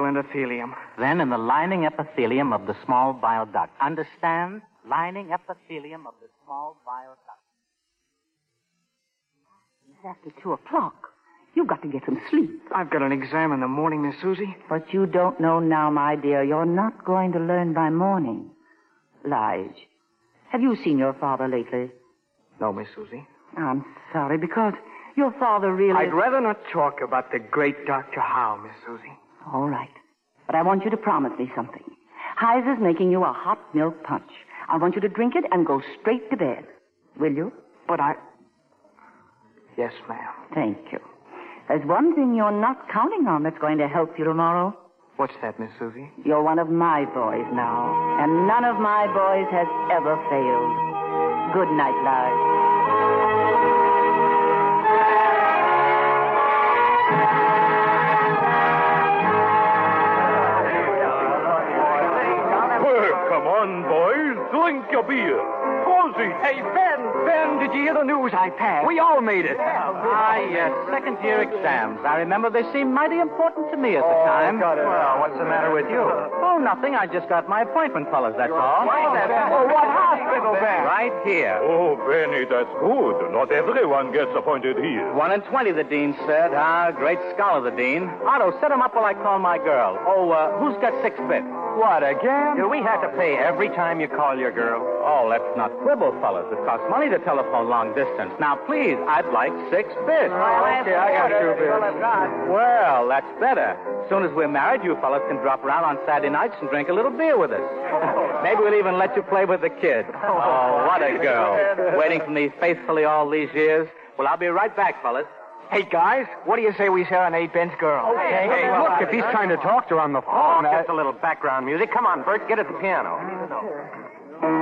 endothelium. Then in the lining epithelium of the small bile duct. Understand? Lining epithelium of the small bile duct. It's after 2 o'clock. You've got to get some sleep. I've got an exam in the morning, Miss Susie. What you don't know now, my dear, you're not going to learn by morning. Lige, have you seen your father lately? No, Miss Susie. I'm sorry, because your father really... I'd rather not talk about the great Dr. Howe, Miss Susie. All right. But I want you to promise me something. Heise is making you a hot milk punch. I want you to drink it and go straight to bed. Will you? But Yes, ma'am. Thank you. There's one thing you're not counting on that's going to help you tomorrow. What's that, Miss Susie? You're one of my boys now, and none of my boys has ever failed. Good night, Lige. Well, come on, boys. Drink your beer. Rosie. Hey, Ben, did you hear the news? I passed. We all made it. Yes, second-year exams. I remember they seemed mighty important to me at the time. Well, what's the matter with you? Oh, nothing. I just got my appointment, fellas, that's all. What hospital, Ben? Right here. Oh, Benny, that's good. Not everyone gets appointed here. 1 in 20, the dean said. Great scholar, the dean. Otto, set him up while I call my girl. Oh, who's got 6 bits? What, again? Do we have to pay every time you call your girl? Oh, let's not quibble, fellas. It costs money to telephone long distance. Now, please, I'd like 6 bits. Okay, I got 2 bits. Well, that's better. As soon as we're married, you fellas can drop around on Saturday nights and drink a little beer with us. Maybe we'll even let you play with the kid. Oh, what a girl. Waiting for me faithfully all these years. Well, I'll be right back, fellas. Hey, guys, what do you say we serenade Ben's girl? Okay. Hey, look, if he's trying to talk to her on the phone... Just a little background music. Come on, Bert, get at the piano.